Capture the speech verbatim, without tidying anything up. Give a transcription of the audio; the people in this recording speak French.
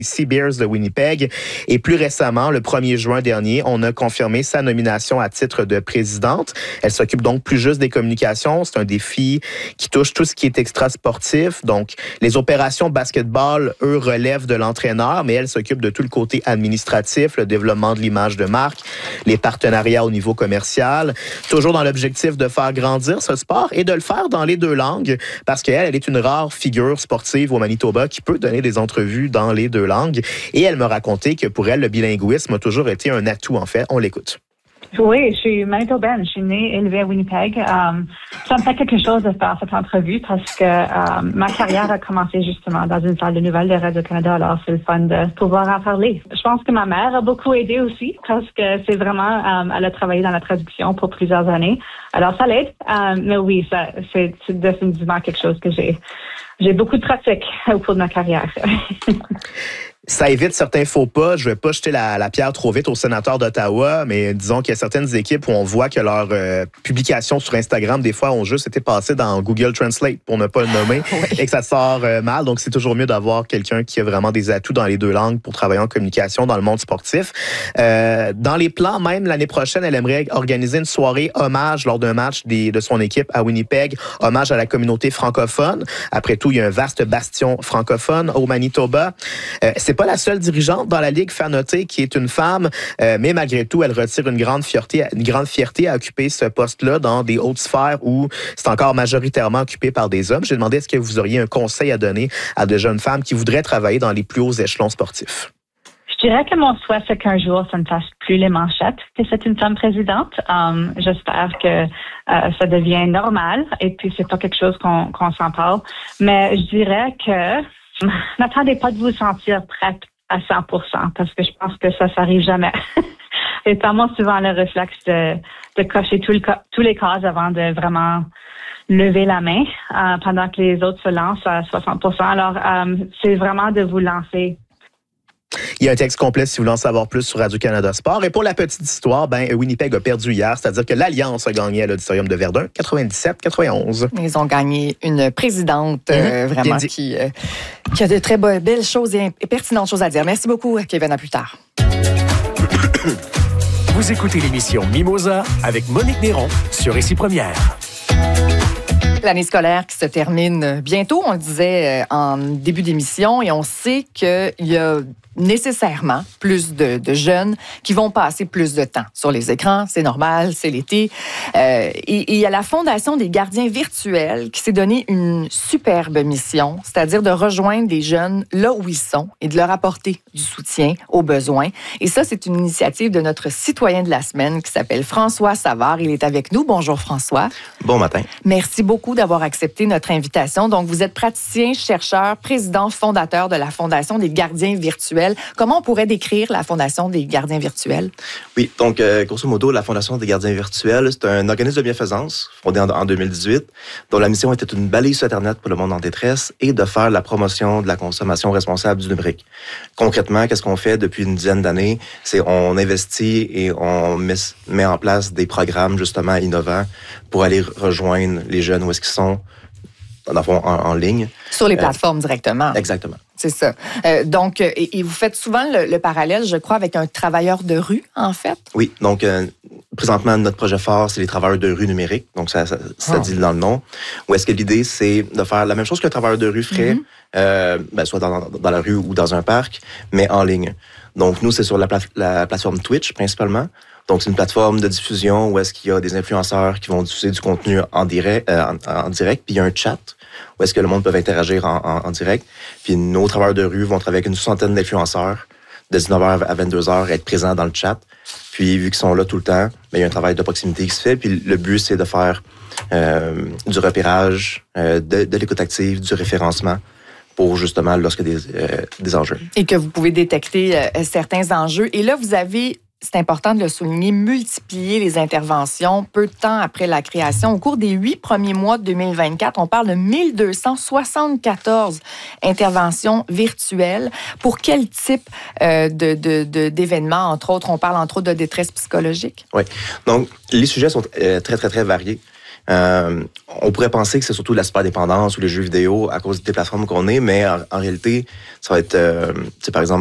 Seabears de Winnipeg. Et plus récemment, le premier juin dernier, on a confirmé sa nomination à titre de présidente. Elle s'occupe donc plus juste des communications. C'est un défi qui touche tout ce qui est extra-sportif. Donc, les opérations basketball, eux, relèvent de l'entraîneur, mais elle s'occupe de tout le côté administratif, le développement de l'image de marque, les partenariats au niveau commercial, toujours dans l'objectif de faire grandir ce sport et de le faire dans les deux langues, parce qu'elle, elle est une rare figure sportive au Manitoba qui peut donner des entrevues dans les deux langues. Et elle me racontait que pour elle, le bilinguisme a toujours été un atout, en fait. On l'écoute. Oui, je suis manitobaine. Je suis née, élevée à Winnipeg. Um, ça me fait quelque chose de faire cette entrevue parce que um, ma carrière a commencé justement dans une salle de nouvelles de Radio-Canada. Alors, c'est le fun de pouvoir en parler. Je pense que ma mère a beaucoup aidé aussi parce que c'est vraiment, um, elle a travaillé dans la traduction pour plusieurs années. Alors, ça l'aide. Um, mais oui, ça, c'est, c'est définitivement quelque chose que j'ai, j'ai beaucoup de pratique au cours de ma carrière. Ça évite certains faux pas. Je ne vais pas jeter la, la pierre trop vite aux sénateurs d'Ottawa, mais disons qu'il y a certaines équipes où on voit que leurs euh, publications sur Instagram, des fois, ont juste été passées dans Google Translate, pour ne pas le nommer, oui. Et que ça sort euh, mal. Donc, c'est toujours mieux d'avoir quelqu'un qui a vraiment des atouts dans les deux langues pour travailler en communication dans le monde sportif. Euh, dans les plans, même l'année prochaine, elle aimerait organiser une soirée hommage lors d'un match des, de son équipe à Winnipeg, hommage à la communauté francophone. Après tout, il y a un vaste bastion francophone au Manitoba. Euh, c'est pas la seule dirigeante dans la Ligue, faire noter, qui est une femme, euh, mais malgré tout, elle retire une grande fierté, une grande fierté à occuper ce poste-là dans des hautes sphères où c'est encore majoritairement occupé par des hommes. J'ai demandé est-ce que vous auriez un conseil à donner à de jeunes femmes qui voudraient travailler dans les plus hauts échelons sportifs? Je dirais que mon souhait, c'est qu'un jour, ça ne fasse plus les manchettes, que c'est une femme présidente. Um, j'espère que euh, ça devient normal et puis c'est pas quelque chose qu'on, qu'on s'en parle. Mais je dirais que n'attendez pas de vous sentir prête à cent pour cent parce que je pense que ça, ça arrive jamais. Et tellement souvent le réflexe de, de cocher tout le, tous les cases avant de vraiment lever la main euh, pendant que les autres se lancent à soixante pour cent. Alors, euh, c'est vraiment de vous lancer. Il y a un texte complet si vous voulez en savoir plus sur Radio-Canada Sport. Et pour la petite histoire, ben Winnipeg a perdu hier, c'est-à-dire que l'Alliance a gagné à l'Auditorium de Verdun, quatre-vingt-dix-sept quatre-vingt-onze. Ils ont gagné une présidente euh, mmh, vraiment qui, euh, qui a de très belles choses et pertinentes choses à dire. Merci beaucoup, Kevin. À plus tard. Vous écoutez l'émission Mimosa avec Monique Néron sur Ici Première. L'année scolaire qui se termine bientôt, on le disait en début d'émission, et on sait qu'il y a nécessairement plus de, de jeunes qui vont passer plus de temps sur les écrans. C'est normal, c'est l'été. Euh, et, et il y a la Fondation des gardiens virtuels qui s'est donné une superbe mission, c'est-à-dire de rejoindre les jeunes là où ils sont et de leur apporter du soutien aux besoins. Et ça, c'est une initiative de notre citoyen de la semaine qui s'appelle François Savard. Il est avec nous. Bonjour François. Bon matin. Merci beaucoup d'avoir accepté notre invitation. Donc, vous êtes praticien, chercheur, président fondateur de la Fondation des gardiens virtuels. Comment on pourrait décrire la Fondation des gardiens virtuels? Oui, donc, euh, grosso modo, la Fondation des gardiens virtuels, c'est un organisme de bienfaisance fondé en, en deux mille dix-huit, dont la mission était une balise sur Internet pour le monde en détresse et de faire la promotion de la consommation responsable du numérique. Concrètement, qu'est-ce qu'on fait depuis une dizaine d'années? C'est on investit et on met, met en place des programmes, justement, innovants pour aller rejoindre les jeunes où est-ce qu'ils sont, dans le fond, en, en ligne. Sur les plateformes euh, directement. Exactement. C'est ça. Euh, donc, et, et vous faites souvent le, le parallèle, je crois, avec un travailleur de rue, en fait? Oui. Donc, euh, présentement, notre projet phare, c'est les travailleurs de rue numériques. Donc, ça, ça, ça oh. dit dans le nom. Où est-ce que l'idée, c'est de faire la même chose qu'un travailleur de rue ferait, mm-hmm. euh, ben, soit dans, dans la rue ou dans un parc, mais en ligne. Donc, nous, c'est sur la, pla- la plateforme Twitch, principalement. Donc, c'est une plateforme de diffusion où est-ce qu'il y a des influenceurs qui vont diffuser du contenu en direct, euh, en, en direct, puis il y a un chat où est-ce que le monde peut interagir en, en, en direct. Puis nos travailleurs de rue vont travailler avec une soixantaine d'influenceurs de dix-neuf heures à vingt-deux heures, être présents dans le chat. Puis, vu qu'ils sont là tout le temps, bien, il y a un travail de proximité qui se fait. Puis, le but, c'est de faire euh, du repérage, euh, de, de l'écoute active, du référencement pour, justement, lorsque des, euh, des enjeux. Et que vous pouvez détecter euh, certains enjeux. Et là, vous avez... C'est important de le souligner, multiplier les interventions peu de temps après la création. Au cours des huit premiers mois de deux mille vingt-quatre, on parle de mille deux cent soixante-quatorze interventions virtuelles. Pour quel type euh, de, de, de, d'événements, entre autres? On parle entre autres de détresse psychologique. Oui. Donc, les sujets sont euh, très, très, très variés. Euh, on pourrait penser que c'est surtout la superdépendance ou les jeux vidéo à cause des plateformes qu'on est, mais en, en réalité, ça va être, euh, par exemple,